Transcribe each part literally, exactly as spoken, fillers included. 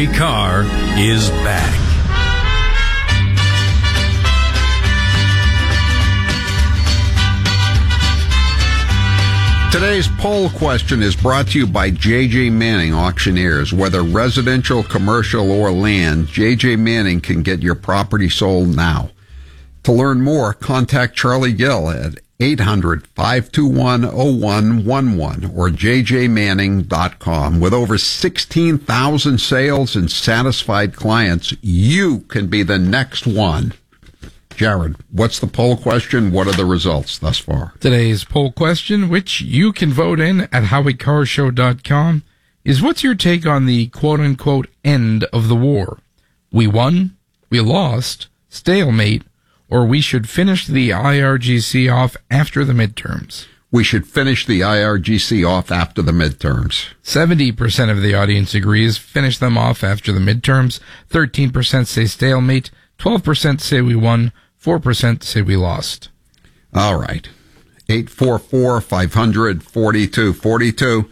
Howie Carr is back. Today's poll question is brought to you by J J Manning Auctioneers. Whether residential, commercial, or land, J J Manning can get your property sold now. To learn more, contact Charlie Gill at eight hundred, five two one, oh one one one or j j manning dot com. With over sixteen thousand sales and satisfied clients, you can be the next one. Jared, what's the poll question? What are the results thus far? Today's poll question, which you can vote in at howie carr show dot com, is what's your take on the quote-unquote end of the war? We won, we lost, stalemate, or we should finish the I R G C off after the midterms? We should finish the I R G C off after the midterms. seventy percent of the audience agrees finish them off after the midterms. thirteen percent say stalemate. twelve percent say we won. four percent say we lost. All right. eight four four, five hundred, forty-two forty-two.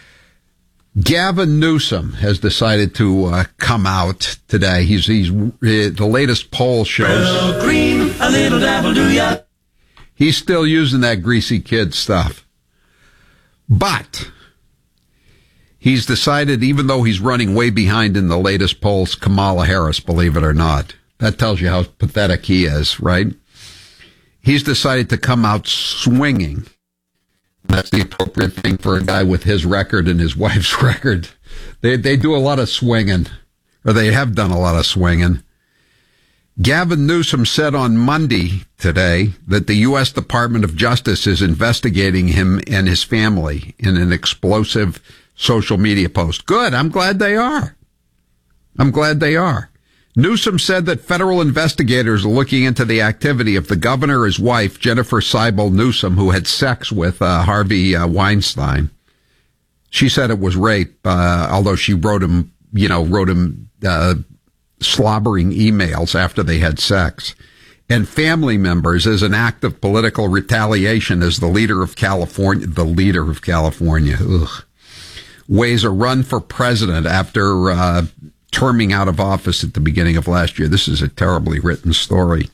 Gavin Newsom has decided to uh, come out today. He's he's uh, the latest poll shows. Well, green, a little dabble, do ya? He's still using that greasy kid stuff. But he's decided, even though he's running way behind in the latest polls, Kamala Harris, believe it or not. That tells you how pathetic he is, right? He's decided to come out swinging. That's the appropriate thing for a guy with his record and his wife's record. They they do a lot of swinging, or they have done a lot of swinging. Gavin Newsom said on Monday today that the U S Department of Justice is investigating him and his family in an explosive social media post. Good. I'm glad they are. I'm glad they are. Newsom said that federal investigators are looking into the activity of the governor, his wife, Jennifer Seibel Newsom, who had sex with uh, Harvey uh, Weinstein. She said it was rape, uh, although she wrote him, you know, wrote him uh, slobbering emails after they had sex. And family members as an act of political retaliation as the leader of California, the leader of California, ugh, weighs a run for president after uh terming out of office at the beginning of last year. This is a terribly written story.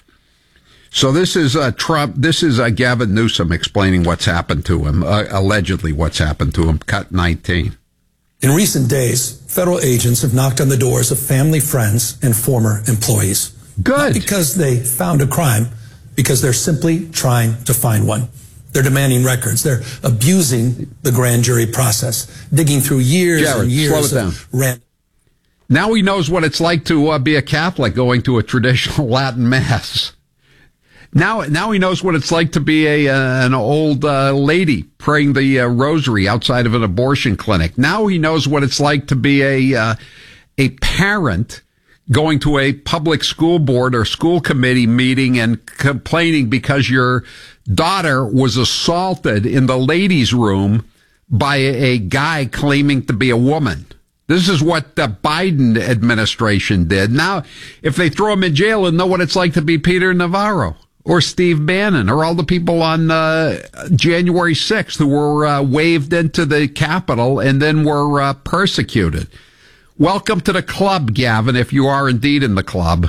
So this is uh, Trump. This is uh, Gavin Newsom explaining what's happened to him, uh, allegedly what's happened to him. Cut nineteen. In recent days, federal agents have knocked on the doors of family, friends, and former employees. Good. Not because they found a crime, because they're simply trying to find one. They're demanding records. They're abusing the grand jury process, digging through years Jared, and years slow it of random. Now he knows what it's like to uh, be a Catholic going to a traditional Latin mass. Now, now he knows what it's like to be a uh, an old uh, lady praying the uh, rosary outside of an abortion clinic. Now he knows what it's like to be a uh, a parent going to a public school board or school committee meeting and complaining because your daughter was assaulted in the ladies' room by a, a guy claiming to be a woman. This is what the Biden administration did. Now, if they throw him in jail, they'll know what it's like to be Peter Navarro or Steve Bannon or all the people on uh, January sixth who were uh, waved into the Capitol and then were uh, persecuted. Welcome to the club, Gavin, if you are indeed in the club.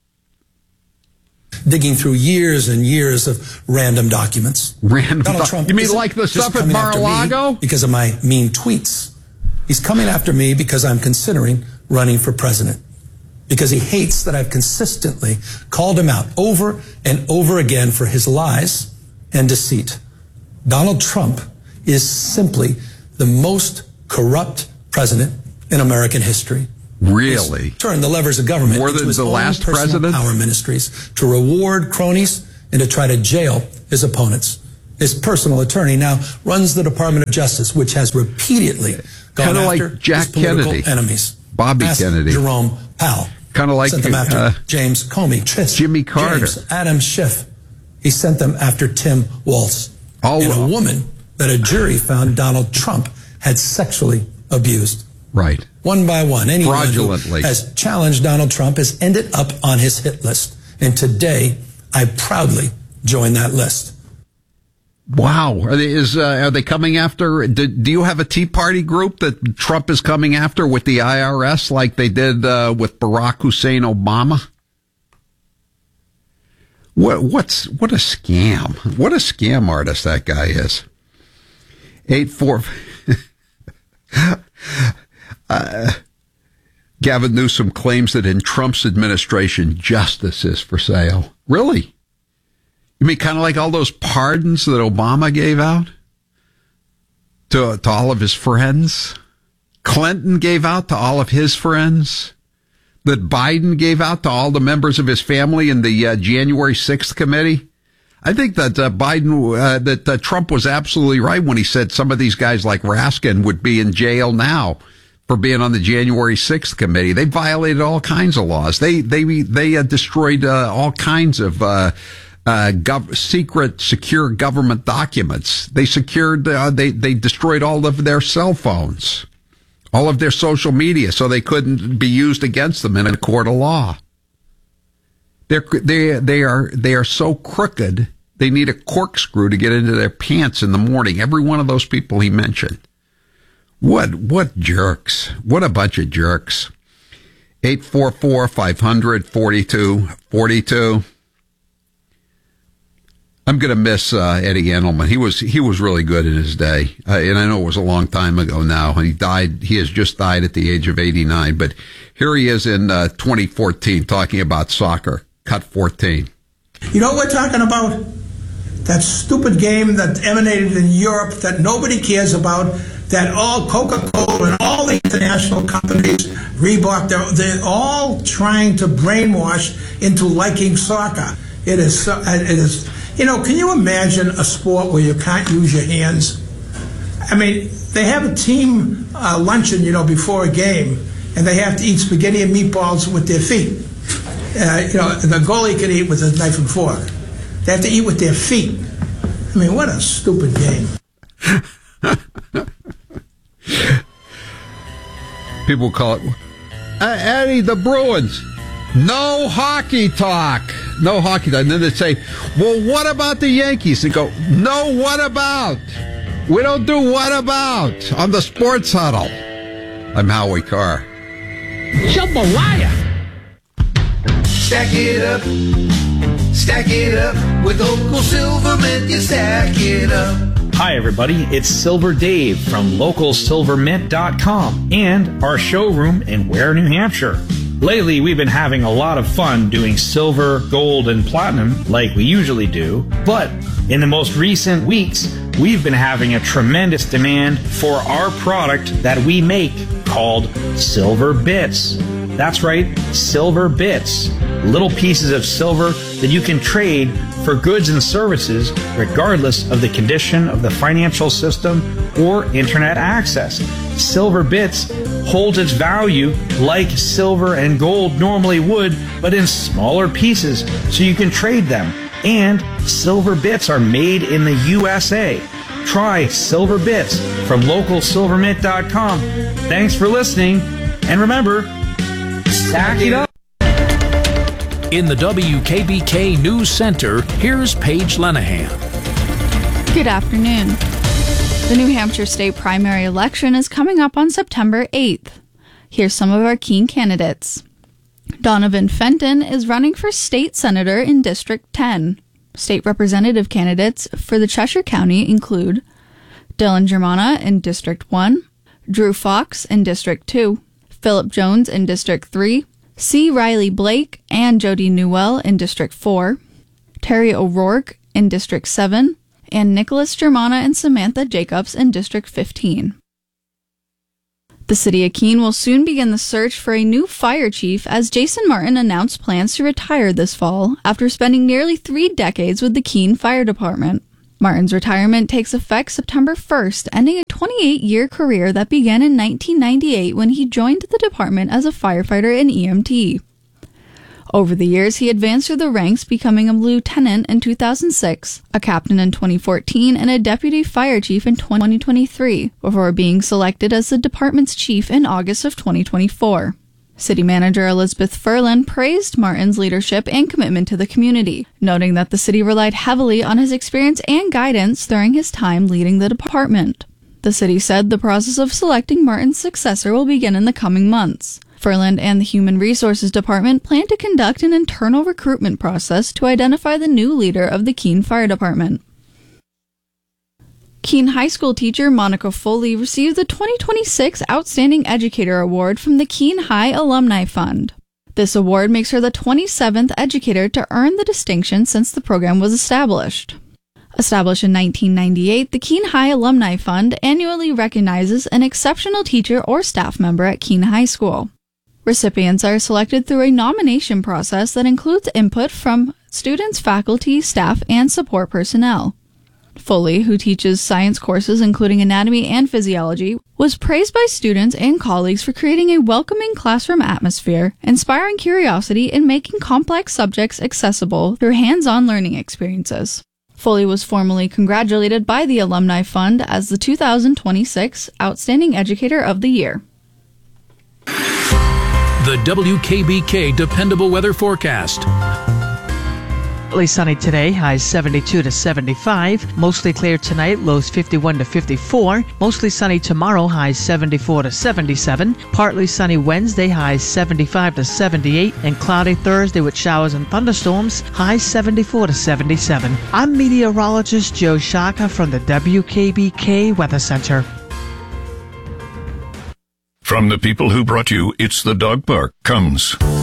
Digging through years and years of random documents. Random Donald doc- Trump You mean isn't like the just stuff at coming after me Mar-a-Lago? because of my mean tweets. He's coming after me because I'm considering running for president. Because he hates that I've consistently called him out over and over again for his lies and deceit. Donald Trump is simply the most corrupt president in American history. Really? He's turned the levers of government More into than his the own last personal president? power ministries to reward cronies and to try to jail his opponents. His personal attorney now runs the Department of Justice, which has repeatedly gone Kinda after like Jack his political Kennedy. enemies. Bobby Ask Kennedy. Jerome Powell. Kind of like Sent them after uh, James Comey, Tris, Jimmy Carter. James, Adam Schiff. He sent them after Tim Walz. All and of- a woman that a jury found Donald Trump had sexually abused. Right. One by one, anyone who Fraudulently. has challenged Donald Trump has ended up on his hit list. And today, I proudly join that list. Wow. Are they, is, uh, are they coming after, do, do you have a Tea Party group that Trump is coming after with the I R S like they did uh, with Barack Hussein Obama? What, what's, what a scam. What a scam artist that guy is. Eight, four. uh, Gavin Newsom claims that in Trump's administration, justice is for sale. Really? You mean kind of like all those pardons that Obama gave out to, to all of his friends? Clinton gave out to all of his friends? That Biden gave out to all the members of his family in the uh, January sixth committee? I think that uh, Biden, uh, that uh, Trump was absolutely right when he said some of these guys like Raskin would be in jail now for being on the January sixth committee. They violated all kinds of laws. They they they uh, destroyed uh, all kinds of uh, uh, gov- secret, secure government documents. They secured. Uh, they they destroyed all of their cell phones, all of their social media, so they couldn't be used against them in a court of law. They're, they they are they are so crooked. They need a corkscrew to get into their pants in the morning. Every one of those people he mentioned. What what jerks? What a bunch of jerks. Eight four four five hundred forty two forty two. I'm gonna miss uh, Eddie Engelman. He was he was really good in his day, uh, and I know it was a long time ago now. And he died. He has just died at the age of eighty-nine. But here he is in uh, twenty fourteen talking about soccer. Cut fourteen. You know what we're talking about? That stupid game that emanated in Europe that nobody cares about, that all Coca-Cola and all the international companies, Reebok, they're, they're all trying to brainwash into liking soccer. It is, so, it is, you know, can you imagine a sport where you can't use your hands? I mean, they have a team uh, luncheon, you know, before a game, and they have to eat spaghetti and meatballs with their feet. Uh, you know, the goalie can eat with a knife and fork. They have to eat with their feet. I mean, what a stupid game. People call it, uh, Eddie, the Bruins. No hockey talk. No hockey talk. And then they say, well, what about the Yankees? They go, no, what about? We don't do what about on the Sports Huddle. I'm Howie Carr. Jambalaya. Stack it up, stack it up, with local silver mint, you stack it up. Hi everybody, it's Silver Dave from local silver mint dot com and our showroom in Ware, New Hampshire. Lately we've been having a lot of fun doing silver, gold, and platinum like we usually do, but in the most recent weeks we've been having a tremendous demand for our product that we make called Silver Bits. That's right, Silver Bits. Little pieces of silver that you can trade for goods and services regardless of the condition of the financial system or internet access. Silver Bits holds its value like silver and gold normally would, but in smaller pieces so you can trade them. And Silver Bits are made in the U S A. Try Silver Bits from local silver mint dot com. Thanks for listening, and remember, stack it up. In the W K B K News Center, here's Paige Lenahan. Good afternoon. The New Hampshire state primary election is coming up on September eighth. Here's some of our keen candidates. Donovan Fenton is running for state senator in District ten. State representative candidates for the Cheshire County include Dylan Germana in District one, Drew Fox in District two, Philip Jones in District three, C. Riley Blake and Jody Newell in District four, Terry O'Rourke in District seven, and Nicholas Germana and Samantha Jacobs in District fifteen. The City of Keene will soon begin the search for a new fire chief as Jason Martin announced plans to retire this fall after spending nearly three decades with the Keene Fire Department. Martin's retirement takes effect September first, ending a twenty-eight-year career that began in nineteen ninety-eight when he joined the department as a firefighter and E M T. Over the years, he advanced through the ranks, becoming a lieutenant in two thousand six, a captain in twenty fourteen, and a deputy fire chief in twenty twenty-three, before being selected as the department's chief in August of twenty twenty-four. City Manager Elizabeth Ferland praised Martin's leadership and commitment to the community, noting that the city relied heavily on his experience and guidance during his time leading the department. The city said the process of selecting Martin's successor will begin in the coming months. Ferland and the Human Resources Department plan to conduct an internal recruitment process to identify the new leader of the Keene Fire Department. Keene High School teacher Monica Foley received the twenty twenty-six Outstanding Educator Award from the Keene High Alumni Fund. This award makes her the twenty-seventh educator to earn the distinction since the program was established. Established in nineteen ninety-eight, the Keene High Alumni Fund annually recognizes an exceptional teacher or staff member at Keene High School. Recipients are selected through a nomination process that includes input from students, faculty, staff, and support personnel. Foley, who teaches science courses including anatomy and physiology, was praised by students and colleagues for creating a welcoming classroom atmosphere, inspiring curiosity, and making complex subjects accessible through hands-on learning experiences. Foley was formally congratulated by the Alumni Fund as the two thousand twenty-six Outstanding Educator of the Year. The W K B K Dependable Weather Forecast. Partly sunny today, highs seventy-two to seventy-five. Mostly clear tonight, lows fifty-one to fifty-four. Mostly sunny tomorrow, highs seventy-four to seventy-seven. Partly sunny Wednesday, highs seventy-five to seventy-eight. And cloudy Thursday with showers and thunderstorms, highs seventy-four to seventy-seven. I'm meteorologist Joe Shaka from the W K B K Weather Center. From the people who brought you It's the Dog Park comes